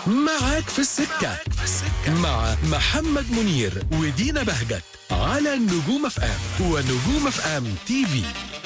معاك في السكة مع محمد منير ودينا بهجت على نجوم اف ام ونجوم اف ام تي في.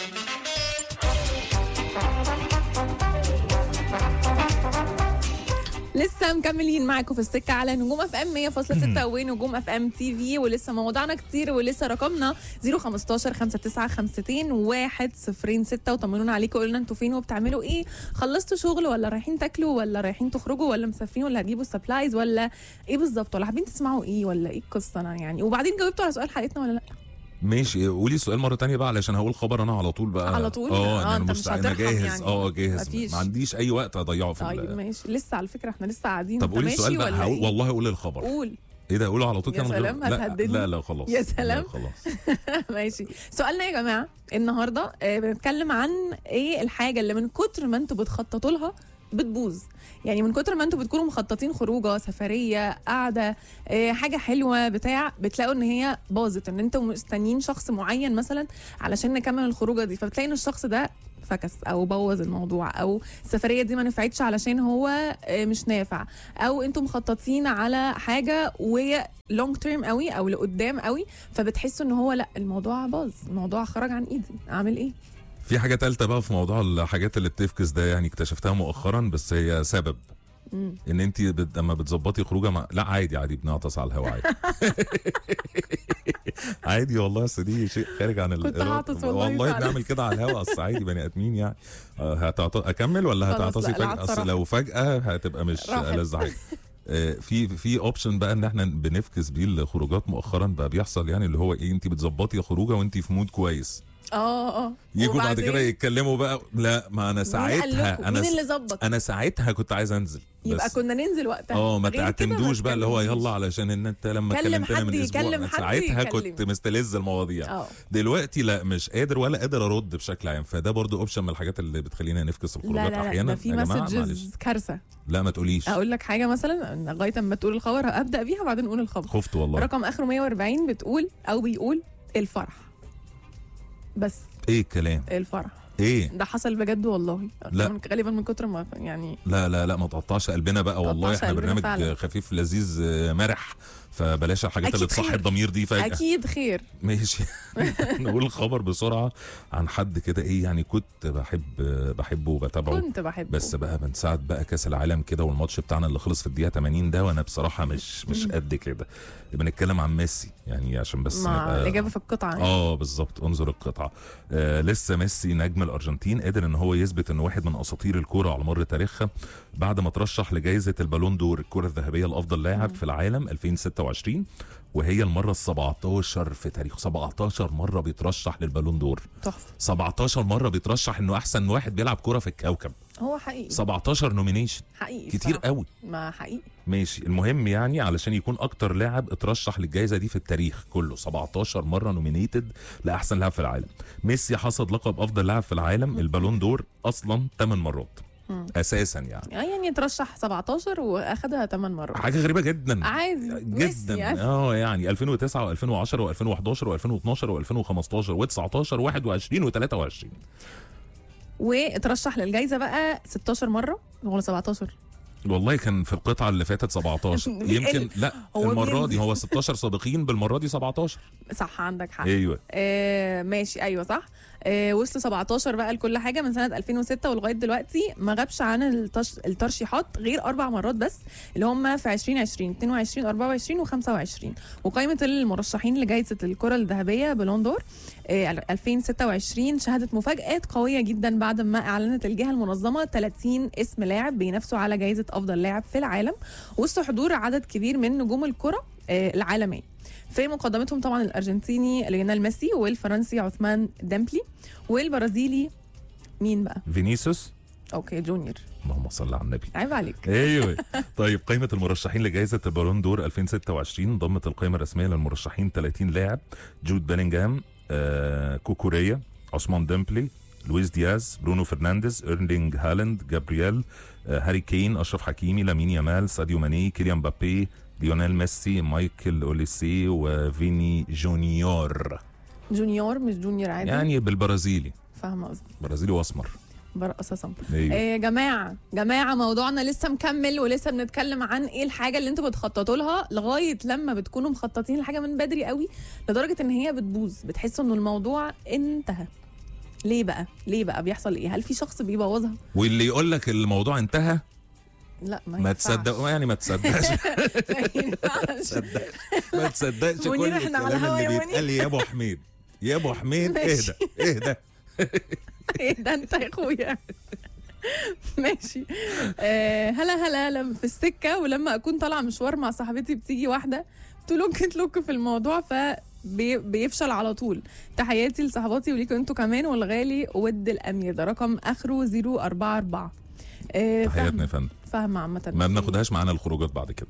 لسه مكملين معاكم في السكة على نجوم اف ام 100.6 ونجوم اف ام تي في، ولسه مواضيعنا كتير، ولسه رقمنا 015 5952 106. وطمنونا عليكم، قولنا انتوا فين وبتعملوا ايه، خلصتوا شغل ولا رايحين تاكلوا ولا رايحين تخرجوا ولا مسافرين ولا هتجيبوا سبلايز ولا ايه بالظبط، ولا حابين تسمعوا ايه ولا ايه القصة يعني. وبعدين جاوبتوا على سؤال حلقتنا ولا لا؟ ماشي، قولي السؤال مرة تانية بقى علشان هقول خبر انا على طول بقى. على طول؟ انا انت مش انا جاهز يعني. جاهز، ما عنديش اي وقت اضيعه في طيب ماشي، لسه على فكرة احنا لسه قاعدين. طب قولي السؤال بقى، هقول إيه؟ والله قول الخبر. قول. ايه ده، قوله على طول كده. يا سلام، هتهددني. لا خلاص. يا سلام. خلاص. ماشي، سؤالنا يا جماعة النهاردة بنتكلم عن ايه الحاجة اللي من كتر ما انتوا بتخططوا لها بتبوظ. يعني من كتر ما انتوا بتكونوا مخططين خروجه، سفريه، قاعده، حاجه حلوه بتلاقوا ان هي باظت، ان انتوا مستنيين شخص معين مثلا علشان نكمل الخروجه دي، فبتلاقي ان الشخص ده فكس او بوظ الموضوع، او السفريه دي ما نفعتش علشان هو مش نافع، او انتوا مخططين على حاجه وهي لونج تيرم قوي او لقدام قوي، فبتحسوا ان هو لا، الموضوع باظ، الموضوع خرج عن ايدي، اعمل ايه؟ في حاجة تالتة بقى في موضوع الحاجات اللي بتفكس ده، يعني اكتشفتها مؤخرا، بس هي سبب ان انت لما بتظبطي خروجه لا عادي بنعطس على الهواء عادي. عادي والله، اصل دي شيء خارج عن الإرادة. والله بنعمل كده على الهواء، اصل عادي بني ادمين يعني. اكمل ولا هتعطسي فجأة؟ اصل لو فجأة هتبقى مش ألذ حاجة. في اوبشن بقى ان احنا بنفكس بيه الخروجات مؤخرا بقى بيحصل، يعني اللي هو ايه، انت بتظبطي خروجه وانت في مود كويس، يجوا بعد كده يتكلموا بقى، لا ما انا ساعتها مين اللي ظبط؟ انا ساعتها كنت عايز انزل، يبقى كنا ننزل وقتها. ما تعتمدوش بقى اللي هو يلا علشان ان انت لما كلمتني من اسبوع ساعتها كنت مستلذ المواضيع. دلوقتي لا، مش قادر ولا قادر ارد بشكل عام، فده برضو اوبشن من الحاجات اللي بتخلينا نفكس الخروجات احيانا. لا في مسجز كارثه. لا ما تقوليش. اقول لك حاجه مثلا لغايه اما تقول الخبر ابدا بيها وبعدين نقول الخبر. خفت والله. رقم اخره 140 بتقول او بيقول الفرح. بس ايه الكلام؟ الفرح ايه ده حصل بجد والله. لا غالبا من كتر ما يعني لا ما تقطعش قلبنا بقى والله، احنا برنامج فعلا خفيف لذيذ مرح، فبلاش الحاجات اللي تصحي الضمير دي فجأة. اكيد خير. ماشي. نقول الخبر بسرعه عن حد كده، ايه يعني كنت بحبه وبتابعه، بس بقى من ساعه بقى كاس العالم كده والماتش بتاعنا اللي خلص في الدقيقه 80 ده، وانا بصراحه مش قد كده. بنتكلم عن ميسي يعني، عشان بس نبقى الاجابه في القطعه. بالظبط، انظر القطعه. لسه ميسي نجم الارجنتين قادر ان هو يثبت انه واحد من اساطير الكوره على مر تاريخها، بعد ما ترشح لجائزه البالون دور، الكره الذهبيه لافضل لاعب في العالم 2026، وهي المره ال17 في تاريخه. 17 مره بيترشح للبالون دور. تحفه. 17 مره بيترشح انه احسن واحد بيلعب كوره في الكوكب. هو حقيقي 17 نومينيشن، حقيقي كتير قوي. ما حقيقي. ماشي، المهم يعني علشان يكون اكتر لاعب اترشح للجائزه دي في التاريخ كله، 17 مره نومينيتد لاحسن لاعب في العالم. ميسي حصد لقب افضل لاعب في العالم البالون دور اصلا 8 مرات اساسا يعني اترشح 17 واخدها 8 مرات. حاجه غريبه جدا. عادي جدا يعني 2009 و2010 و2011 و2012 و2015 و19 و21 و23. واترشح للجائزه بقى 16 مره ولا 17؟ والله كان في القطعه اللي فاتت 17 يمكن. لا المره دي هو 16 سابقين، بالمره دي 17. صح، عندك حق. ايوه ماشي، ايوه صح. وصلوا 17 بقى لكل حاجه من سنه 2006 ولغايه دلوقتي، ما غابش عن الترشيحات غير 4 مرات بس، اللي هم في 2020 22 24 و25. وقائمه المرشحين لجائزه الكره الذهبيه بالون دور 2026 شهدت مفاجآت قويه جدا بعد ما اعلنت الجهه المنظمه 30 اسم لاعب بينافسوا على جائزه افضل لاعب في العالم، وسط حضور عدد كبير من نجوم الكره العالميه، في مقدمتهم طبعا الارجنتيني ليونيل ميسي، والفرنسي عثمان ديمبلي، والبرازيلي مين بقى؟ فينيسيوس. اوكي جونيور. اللهم صل على النبي. عيب عليك. ايوه. طيب قائمه المرشحين لجائزه البالون دور 2026 ضمت القائمه الرسميه للمرشحين 30 لاعب: جود بيلينغهام، كوكوريا، عثمان ديمبلي، لويس دياز، برونو فرنانديز، ايرلينج هالاند، جابرييل، هاري كين، اشرف حكيمي، لامين يامال، ساديو ماني، كيليان مبابي، ليونيل ميسي، مايكل اوليسي، وفيني جونيور. جونيور مش جونيور عادي يعني بالبرازيلي. فاهمه قصدي. برازيلي واسمر. برقص صم. أيوة. جماعه موضوعنا لسه مكمل، ولسه بنتكلم عن ايه الحاجه اللي انتوا بتخططوا لها لغايه لما بتكونوا مخططين الحاجه من بدري قوي لدرجه ان هي بتبوظ، بتحسوا انه الموضوع انتهى. ليه بقى بيحصل ايه؟ هل في شخص بيبوظها؟ واللي يقول لك الموضوع انتهى لا ما تصدق، يعني ما تصدقش. ما تصدقش كل احنا على الكلام الهوا اللي يا بيتقال. يا ابو حميد يا ابو حميد ماشي. اهدى ايه ده انت يا اخويا. ماشي. هلا في السكه، ولما اكون طالعه مشوار مع صاحبتي بتيجي واحده تلوك في الموضوع بيفشل على طول. تحياتي لصحباتي وليكم انتوا كمان، والغالي ود الامير، ده رقم اخره 044. تحياتنا يا فندم. فاهمه عامه ما بناخدهاش معانا الخروجات بعد كده.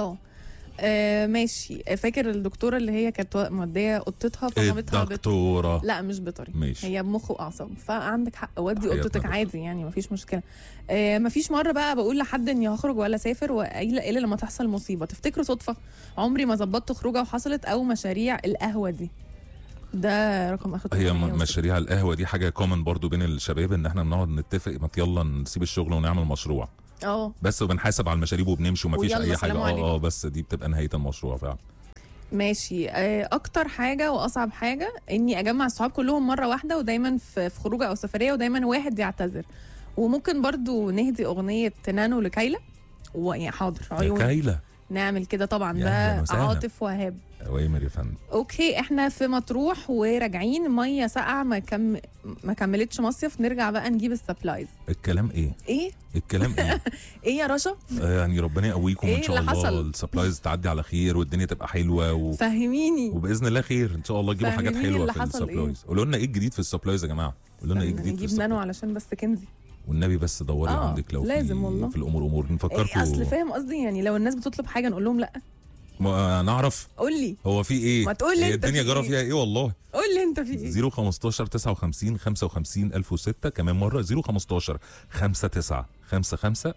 ماشي. فاكر الدكتوره اللي هي كانت موديه قطتها فمامتها الدكتوره لا مش بيطري، ماشي. هي بمخ واعصاب، فعندك حق ودي حياتنا قطتك بقى. عادي يعني مفيش مشكله. مفيش مره بقى بقول لحد اني هخرج ولا اسافر الا لما تحصل مصيبه. تفتكروا صدفه؟ عمري ما ظبطت خروجه وحصلت، او مشاريع القهوه دي. ده رقم اخر. هي مشاريع القهوه دي حاجه كومن برضو بين الشباب، ان احنا بنقعد نتفق ما يلا نسيب الشغل ونعمل مشروع بس، وبنحاسب على المشاريب وبنمشي ومفيش اي حاجه. بس دي بتبقى نهايه المشروع فعلا. ماشي. اكتر حاجه واصعب حاجه اني اجمع الصحاب كلهم مره واحده، ودايما في خروجه او سفريه، ودايما واحد يعتذر. وممكن برضو نهدي اغنيه نانو لكايلا، ويعني حاضر عيون كايلا نعمل كده طبعا. ده عاطف وهاب. اوامر يا فندم. اوكي، احنا في مطروح وراجعين، ميه ساقعه ما كملتش مصيف، نرجع بقى نجيب السبلايز. الكلام ايه الكلام ايه ايه يا رشا؟ يعني ربنا يقويكم إيه ان شاء اللي الله. حصل؟ السبلايز تعدي على خير والدنيا تبقى حلوه فهميني. وباذن الله خير ان شاء الله تجيبوا حاجات حلوه في السبلايز. قولوا لنا ايه الجديد في السبلايز يا جماعه، قولوا لنا ايه الجديد في نجيب نانو علشان بس كنزي. والنبي بس دوري عندك لو لازم والله. في الامور نفكركم. اصل فاهم قصدي، يعني لو الناس بتطلب حاجه نقول لهم لا. ما نعرف. قول لي هو في ايه؟ ما تقول لي هي انت الدنيا جرى إيه؟ فيها ايه والله. قول لي انت في ايه. 015 59 55 1006 كمان مره 015 59 55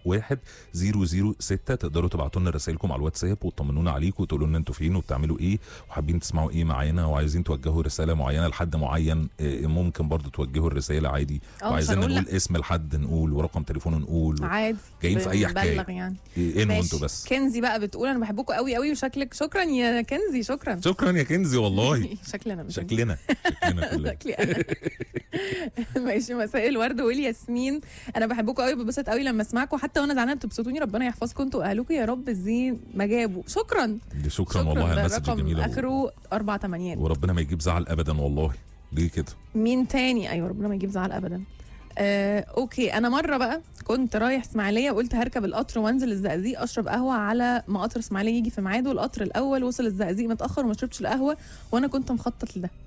1006. تقدروا تبعتوا لنا رسائلكم على الواتساب وتطمنونا عليكم وتقولوا لنا انتوا فين وبتعملوا ايه وحابين تسمعوا ايه معانا وعايزين توجهوا رساله معينه لحد معين. ممكن برضو توجهوا الرساله عادي، وعايزين نقول اسم لحد نقول ورقم تليفونه نقول عادي، جايين في اي حكايه يعني. انه انتوا بس. كنزي بقى بتقول انا بحبكم قوي قوي وشكلك. شكرا يا كنزي. شكرا يا كنزي والله. شكلنا كلنا شكلي انا. ماشي. مساء الورد والياسمين، انا بحبكم قوي، ببسط قوي لما اسمعكم، حتى وانا زعلانه بتبسطوني. ربنا يحفظكم انتوا واهلكم يا رب. الزين ما جابوا. شكرا والله على المسج الجميله. اخره 48 وربنا ما يجيب زعل ابدا والله. ليه كده؟ مين تاني؟ ايوه ربنا ما يجيب زعل ابدا. اوكي، انا مره بقى كنت رايح اسماعيليه وقلت هركب القطر وانزل الزقازيق اشرب قهوه على ما قطر اسماعيليه يجي في ميعاده. القطر الاول وصل الزقازيق متاخر وما شربتش القهوه، وانا كنت مخطط لده.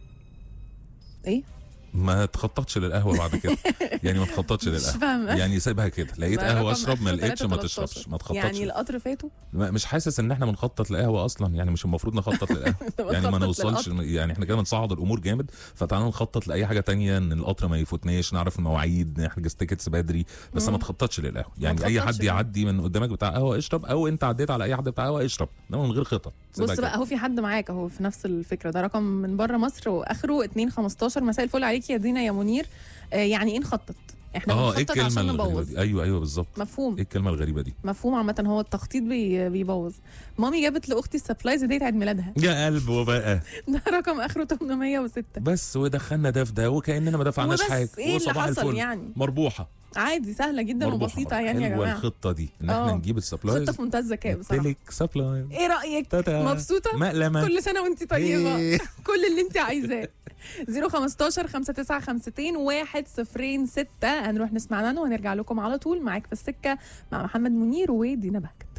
ايه؟ ما تخططش للقهوه بعد كده. يعني ما تخططش للقهوه، يعني سيبها كده. لقيت قهوه اشرب، ما لقيتش ما تشربش. ما تخططش. يعني القطر فاته. مش حاسس ان احنا بنخطط لقهوه اصلا، يعني مش المفروض نخطط للقهوه. يعني ما نوصلش، يعني احنا كده بنصعد الامور جامد. فتعالوا نخطط لاي حاجه تانية، ان القطر ما يفوتناش، نعرف المواعيد، نحجز تيكتس بدري. بس ما تخططش للقهوه. يعني اي حد يعدي من قدامك بتاع قهوه اشرب، او انت عديت على اي حد بتاع قهوه اشرب، انما من غير خطط. بص بقى، اهو في حد معاك اهو في نفس الفكره. ده رقم من بره مصر واخره 215. مساء الفل عليك يا دينا يا منير. يعني ايه نخطط؟ احنا بنخطط إيه عشان نبوظ. ايوه بالظبط. مفهوم. ايه الكلمه الغريبه دي؟ مفهوم عامه. هو التخطيط بيبوظ. مامي جابت لاختي السبلايز هديه عيد ميلادها. يا قلبه بقى. ده رقم اخره 806 بس. ودخلنا ده في ده وكاننا ما دفعناش حاجه. ايه اللي حصل يعني؟ مربوحه عادي، سهله جدا وبسيطه يعني يا جماعه. الخطه دي ان احنا نجيب السبلايز. خطه في منتهى الذكاء بصراحه. سبلايز. ايه رايك؟ مبسوطه؟ مقلمه. كل سنه وانت طيبه. كل اللي انت عايزاه. 015 5952 106. هنروح نسمع نانو وهنرجع لكم على طول. معاك في السكه مع محمد منير ودينا بهجت.